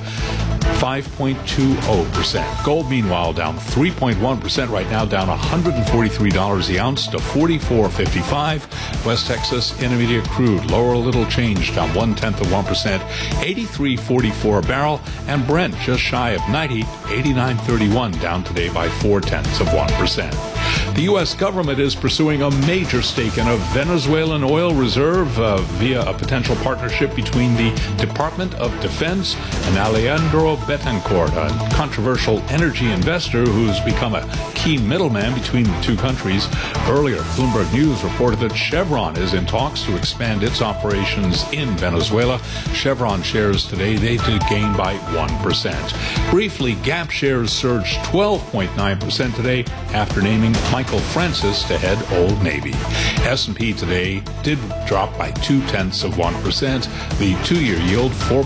5.20%. Gold, meanwhile, down 3.1% right now, down $143 the ounce to $44.55. West Texas Intermediate crude lower a little change, down 0.1%, $83.44 a barrel, and Brent just shy of 90, $89.31, down today by 0.4%. The U.S. government is pursuing a major stake in a Venezuelan oil reserve via a potential partnership between the Department of Defense and Alejandro Betancourt, a controversial energy investor who's become a key middleman between the two countries. Earlier, Bloomberg News reported that Chevron is in talks to expand its operations in Venezuela. Chevron shares today, they did gain by 1%. Briefly, Gap shares surged 12.9% today after naming Michael Francis to head Old Navy. S&P today did drop by 0.2%. The two-year yield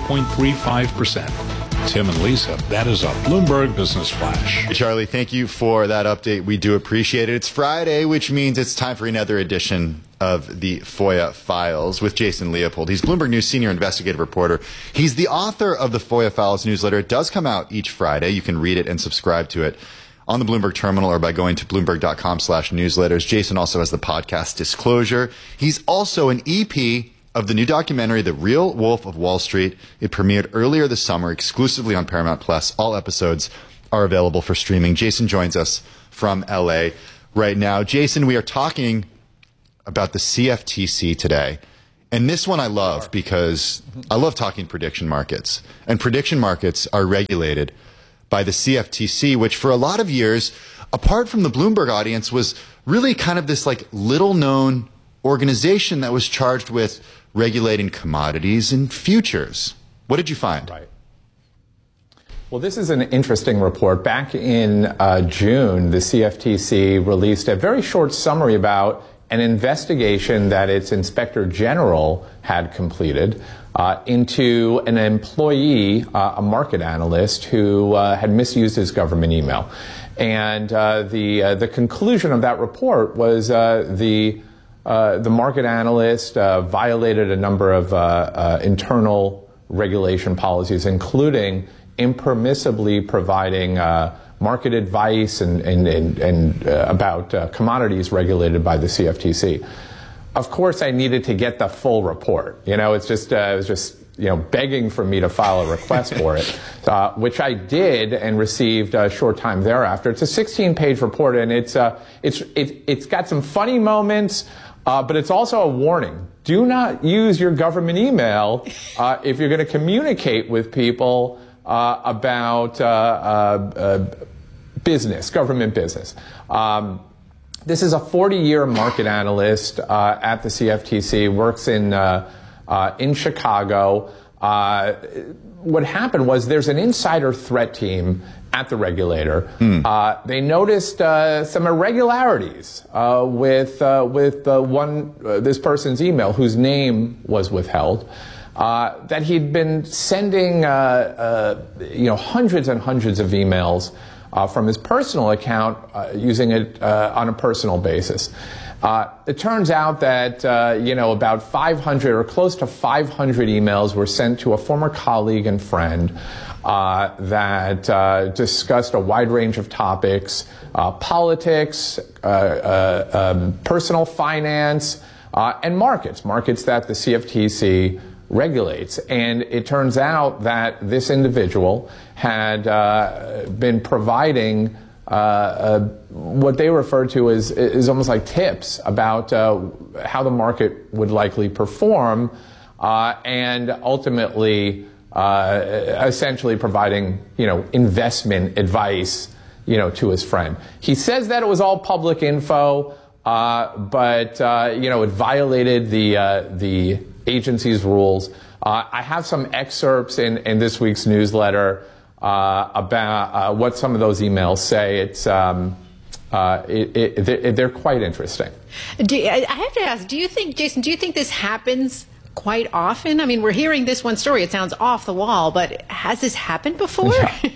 4.35%. Tim and Lisa, that is a Bloomberg Business Flash. Charlie, thank you for that update. We do appreciate it. It's Friday, which means it's time for another edition of the FOIA Files with Jason Leopold. He's Bloomberg News senior investigative reporter. He's the author of the FOIA Files newsletter. It does come out each Friday. You can read it and subscribe to it on the Bloomberg terminal or by going to bloomberg.com/newsletters. Jason also has the podcast Disclosure. He's also an EP of the new documentary, The Real Wolf of Wall Street. It premiered earlier this summer exclusively on Paramount Plus. All episodes are available for streaming. Jason joins us from LA right now. Jason, we are talking about the CFTC today. And this one I love because I love talking prediction markets. And prediction markets are regulated by the CFTC, which for a lot of years, apart from the Bloomberg audience, was really kind of this like little known organization that was charged with regulating commodities and futures. What did you find? Right. Well, this is an interesting report. Back in June, the CFTC released a very short summary about an investigation that its inspector general had completed into an employee, a market analyst, who had misused his government email. And the conclusion of that report was the market analyst violated a number of internal regulation policies, including impermissibly providing market advice and about commodities regulated by the CFTC. Of course, I needed to get the full report. You know, it was just begging for me to file a request for it, which I did and received a short time thereafter. It's a 16-page report, and it's got some funny moments. But it's also a warning. Do not use your government email if you're going to communicate with people about business, government business. This is a 40-year market analyst at the CFTC, works in Chicago. What happened was there's an insider threat team at the regulator. They noticed some irregularities with this person's email, whose name was withheld, that he'd been sending hundreds and hundreds of emails from his personal account, using it on a personal basis. It turns out that about 500 or close to 500 emails were sent to a former colleague and friend that discussed a wide range of topics: politics, personal finance, and markets that the CFTC regulates. And it turns out that this individual had been providing what they refer to as is almost like tips about how the market would likely perform, and ultimately essentially providing investment advice to his friend. He says that it was all public info, but it violated the agency's rules. I have some excerpts in this week's newsletter about what some of those emails say. They're quite interesting. I have to ask, Jason, do you think this happens quite often? I mean, we're hearing this one story. It sounds off the wall, but has this happened before?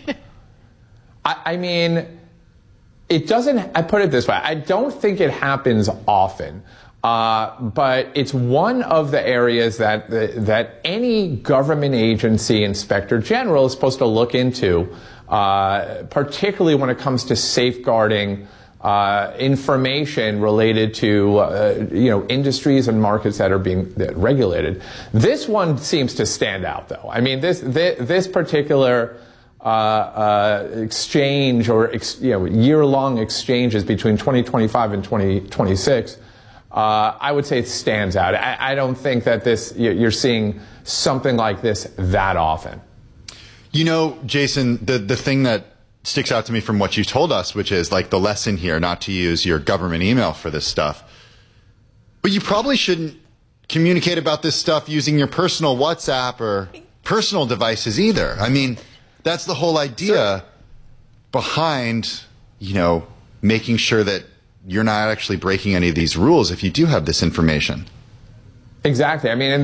I mean, it doesn't. I put it this way. I don't think it happens often. But it's one of the areas that any government agency inspector general is supposed to look into, particularly when it comes to safeguarding information related to industries and markets that are being regulated. This one seems to stand out, though. I mean, this particular exchange or year-long exchanges between 2025 and 2026. I would say it stands out. I don't think that you're seeing something like this that often. Jason, the thing that sticks out to me from what you told us, which is like the lesson here, not to use your government email for this stuff. But you probably shouldn't communicate about this stuff using your personal WhatsApp or personal devices either. I mean, that's the whole idea behind, making sure that you're not actually breaking any of these rules if you do have this information. Exactly. I mean,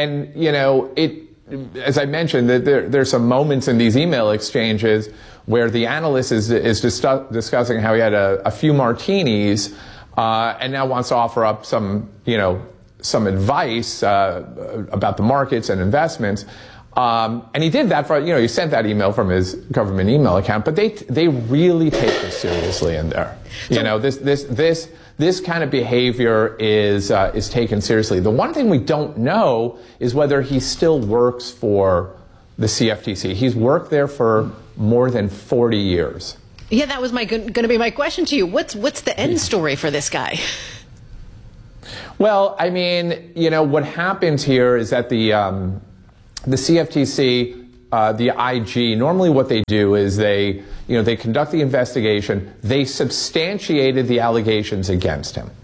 as I mentioned, there's some moments in these email exchanges where the analyst is discussing how he had a few martinis and now wants to offer up some advice about the markets and investments. And he did that he sent that email from his government email account, but they really take this seriously in there. This kind of behavior is taken seriously. The one thing we don't know is whether he still works for the CFTC. He's worked there for more than 40 years. Yeah, that was going to be my question to you. What's the end story for this guy? Well, I mean, what happens here is that the CFTC, the IG, normally what they do is they conduct the investigation. They substantiated the allegations against him,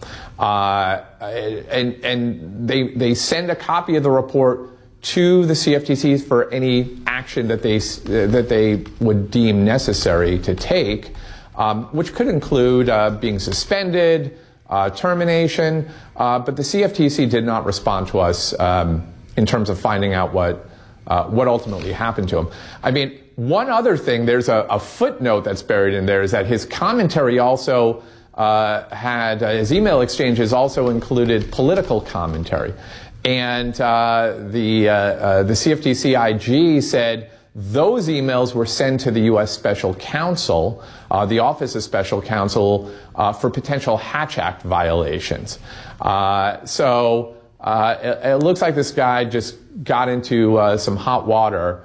and they send a copy of the report to the CFTC for any action that they would deem necessary to take, which could include being suspended, termination. But the CFTC did not respond to us in terms of finding out what ultimately happened to him. I mean, one other thing, there's a footnote that's buried in there, is that his commentary also had, his email exchanges also included political commentary. And the CFTC IG said those emails were sent to the U.S. Special Counsel, the Office of Special Counsel, for potential Hatch Act violations. So it looks like this guy just got into some hot water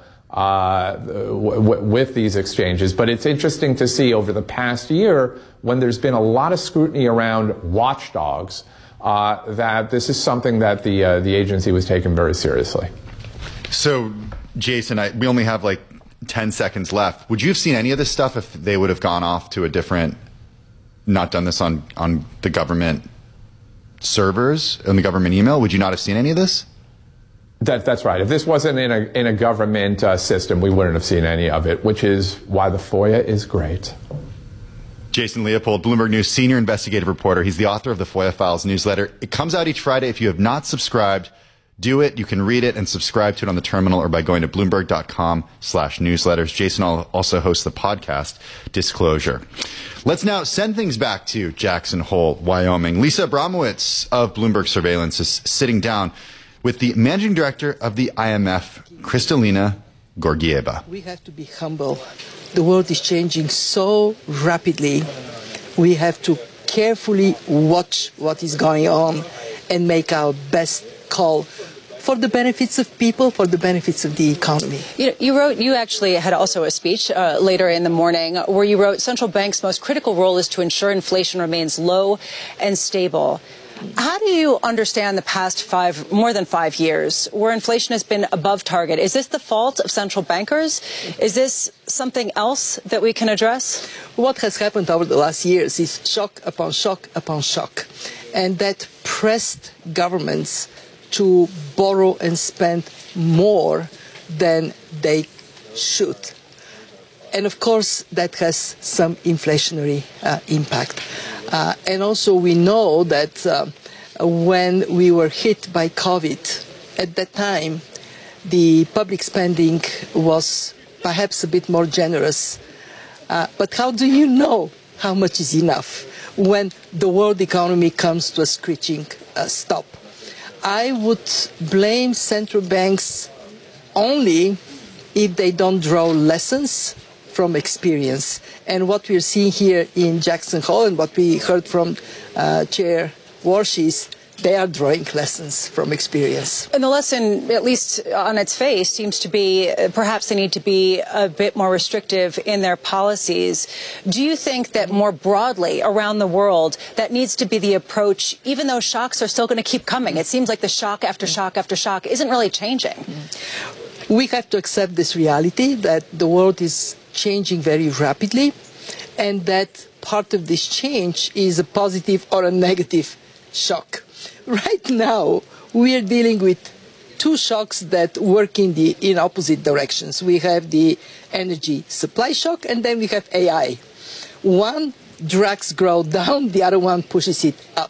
with these exchanges. But it's interesting to see over the past year, when there's been a lot of scrutiny around watchdogs, that this is something that the agency was taking very seriously. So, Jason, we only have like 10 seconds left. Would you have seen any of this stuff if they would have gone off to a different, not done this on the government servers, on the government email? Would you not have seen any of this? That's right. If this wasn't in a government system, we wouldn't have seen any of it, which is why the FOIA is great. Jason Leopold, Bloomberg News senior investigative reporter. He's the author of the FOIA Files newsletter. It comes out each Friday. If you have not subscribed, do it. You can read it and subscribe to it on the terminal or by going to Bloomberg.com/newsletters. Jason also hosts the podcast Disclosure. Let's now send things back to Jackson Hole, Wyoming. Lisa Abramowitz of Bloomberg Surveillance is sitting down with the managing director of the IMF, Kristalina Georgieva. We have to be humble. The world is changing so rapidly. We have to carefully watch what is going on and make our best call for the benefits of people, for the benefits of the economy. You actually had also a speech later in the morning where you wrote, central bank's most critical role is to ensure inflation remains low and stable. How do you understand the past more than 5 years where inflation has been above target? Is this the fault of central bankers? Is this something else that we can address? What has happened over the last years is shock upon shock upon shock. And that pressed governments to borrow and spend more than they should. And of course, that has some inflationary impact. And also we know that when we were hit by COVID, at that time, the public spending was perhaps a bit more generous. But how do you know how much is enough when the world economy comes to a screeching stop? I would blame central banks only if they don't draw lessons from experience. And what we're seeing here in Jackson Hole and what we heard from Chair Warsh is they are drawing lessons from experience. And the lesson, at least on its face, seems to be perhaps they need to be a bit more restrictive in their policies. Do you think that more broadly around the world that needs to be the approach, even though shocks are still going to keep coming? It seems like the shock after shock after shock isn't really changing. We have to accept this reality that the world is changing very rapidly, and that part of this change is a positive or a negative shock. Right now, we are dealing with two shocks that work in opposite directions. We have the energy supply shock, and then we have AI. One drags growth down, the other one pushes it up.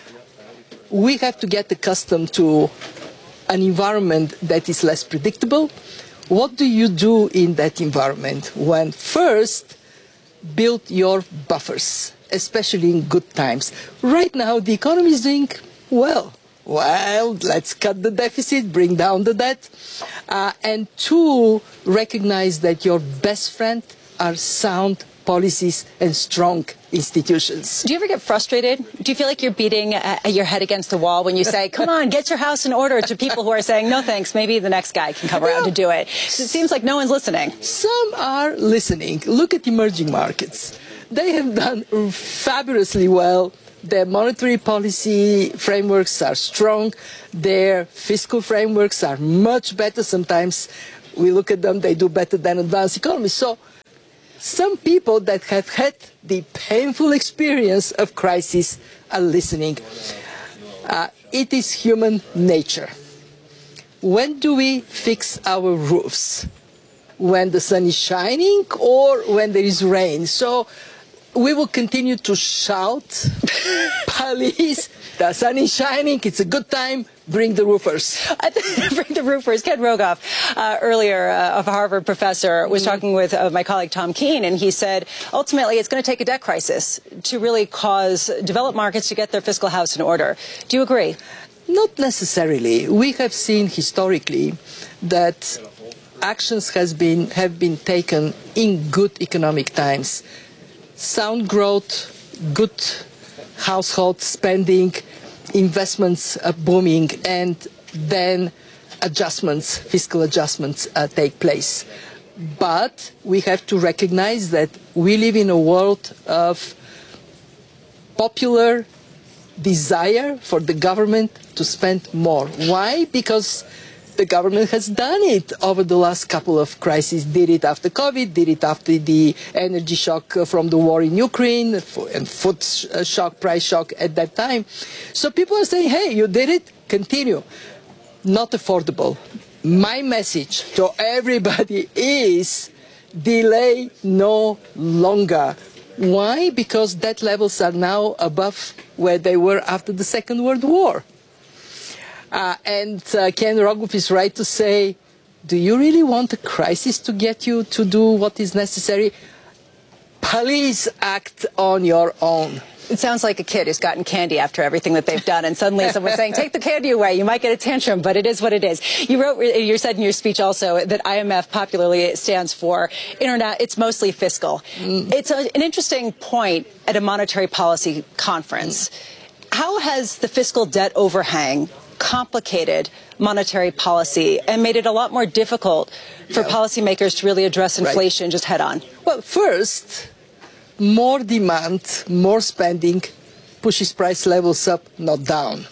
We have to get accustomed to an environment that is less predictable. What do you do in that environment? When first, build your buffers, especially in good times. Right now, the economy is doing well. Well, let's cut the deficit, bring down the debt. And two, recognize that your best friend are sound policies and strong institutions. Do you ever get frustrated? Do you feel like you're beating your head against the wall when you say, come on, get your house in order, to people who are saying, no thanks, maybe the next guy can come around to do it? So it seems like no one's listening. Some are listening. Look at emerging markets. They have done fabulously well. Their monetary policy frameworks are strong. Their fiscal frameworks are much better. Sometimes we look at them, they do better than advanced economies. So some people that have had the painful experience of crisis are listening. It is human nature. When do we fix our roofs? When the sun is shining or when there is rain? So we will continue to shout, police, the sun is shining, it's a good time, bring the roofers. Bring the roofers. Ken Rogoff, earlier, a Harvard professor, was talking with my colleague Tom Keene, and he said, ultimately, it's going to take a debt crisis to really cause developed markets to get their fiscal house in order. Do you agree? Not necessarily. We have seen historically that actions have been taken in good economic times. Sound growth, good household spending, investments booming, and then adjustments, fiscal adjustments take place. But we have to recognize that we live in a world of popular desire for the government to spend more. Why? Because the government has done it over the last couple of crises. Did it after COVID, did it after the energy shock from the war in Ukraine, and food shock, price shock at that time. So people are saying, hey, you did it, continue. Not affordable. My message to everybody is delay no longer. Why? Because debt levels are now above where they were after the Second World War. And Ken Rogoff is right to say, do you really want a crisis to get you to do what is necessary? Please act on your own. It sounds like a kid who's gotten candy after everything that they've done, and suddenly someone's saying, take the candy away. You might get a tantrum, but it is what it is. You said in your speech also that IMF popularly stands for it's mostly fiscal. It's an interesting point at a monetary policy conference. How has the fiscal debt overhang complicated monetary policy and made it a lot more difficult for policymakers to really address inflation just head on? Well, first, more demand, more spending pushes price levels up, not down.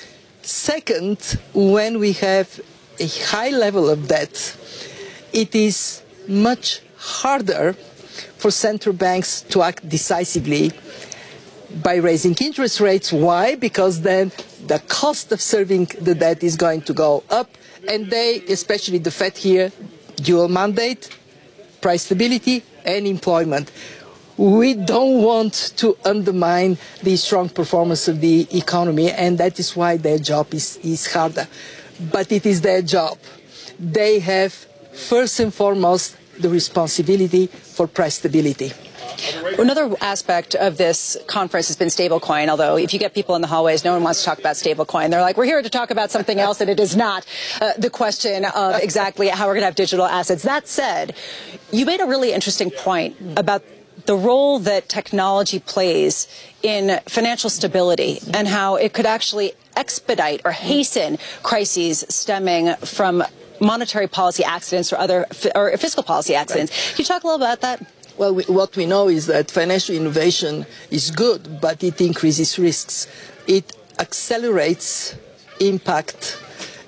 Second, when we have a high level of debt, it is much harder for central banks to act decisively by raising interest rates. Why? Because then the cost of serving the debt is going to go up, and they, especially the Fed here, dual mandate, price stability and employment. We don't want to undermine the strong performance of the economy, and that is why their job is harder. But it is their job. They have, first and foremost, the responsibility for price stability. Another aspect of this conference has been stablecoin, although if you get people in the hallways, no one wants to talk about stablecoin. They're like, we're here to talk about something else, and it is not the question of exactly how we're going to have digital assets. That said, you made a really interesting point about the role that technology plays in financial stability and how it could actually expedite or hasten crises stemming from monetary policy accidents or fiscal policy accidents. Can you talk a little about that? Well, what we know is that financial innovation is good, but it increases risks. It accelerates impact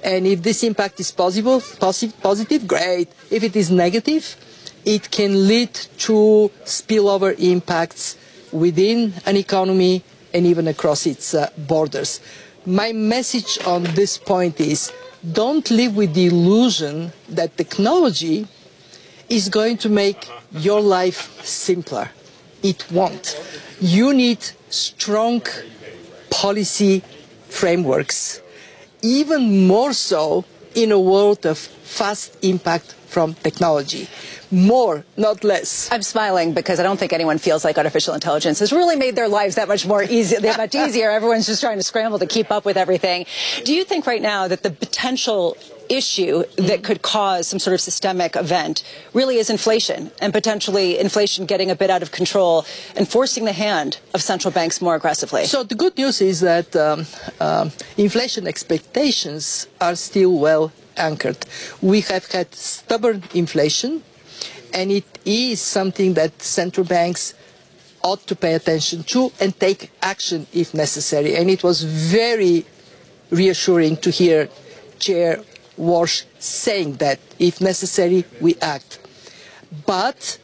And if this impact is positive, great. If it is negative, it can lead to spillover impacts within an economy and even across its borders. My message on this point is, don't live with the illusion that technology is going to make your life simpler. It won't. You need strong policy frameworks, even more so in a world of fast impact from technology. More, not less. I'm smiling because I don't think anyone feels like artificial intelligence has really made their lives that much more easy, that much easier. Everyone's just trying to scramble to keep up with everything. Do you think right now that the potential issue that could cause some sort of systemic event really is inflation, and potentially inflation getting a bit out of control and forcing the hand of central banks more aggressively? So the good news is that inflation expectations are still well anchored. We have had stubborn inflation, and it is something that central banks ought to pay attention to and take action if necessary. And it was very reassuring to hear Chair Walsh saying that if necessary, we act. But